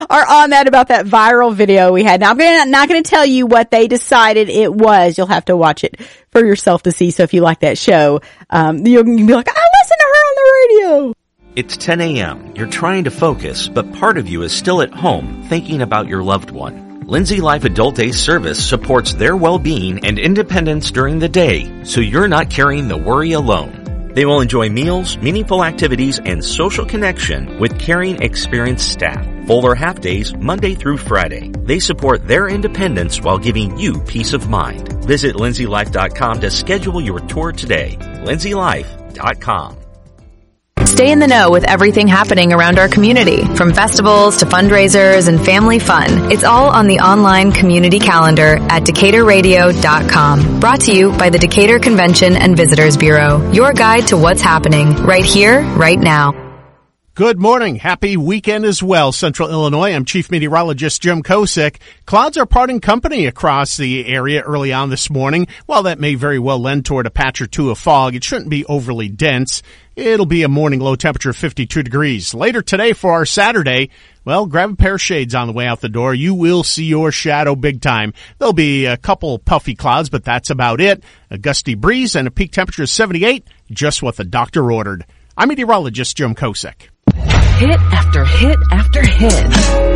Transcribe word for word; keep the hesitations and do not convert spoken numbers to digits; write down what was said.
are on that about that viral video we had. Now I'm gonna, not going to tell you what they decided it was. You'll have to watch it for yourself to see. So if you like that show, um, you can be like, I listen to her on the radio. It's ten a.m. You're trying to focus, but part of you is still at home thinking about your loved one. Lindsay Life Adult Day Service supports their well-being and independence during the day, so you're not carrying the worry alone. They will enjoy meals, meaningful activities, and social connection with caring, experienced staff. Full or half days, Monday through Friday. They support their independence while giving you peace of mind. Visit lindsay life dot com to schedule your tour today. lindsay life dot com. Stay in the know with everything happening around our community, from festivals to fundraisers and family fun. It's all on the online community calendar at decatur radio dot com. Brought to you by the Decatur Convention and Visitors Bureau. Your guide to what's happening right here, right now. Good morning. Happy weekend as well, Central Illinois. I'm Chief Meteorologist Jim Kosick. Clouds are parting company across the area early on this morning. While that may very well lend toward a patch or two of fog, it shouldn't be overly dense. It'll be a morning low temperature of fifty-two degrees. Later today for our Saturday, well, grab a pair of shades on the way out the door. You will see your shadow big time. There'll be a couple puffy clouds, but that's about it. A gusty breeze and a peak temperature of seventy-eight, just what the doctor ordered. I'm meteorologist Jim Kosick. Hit after hit after hit.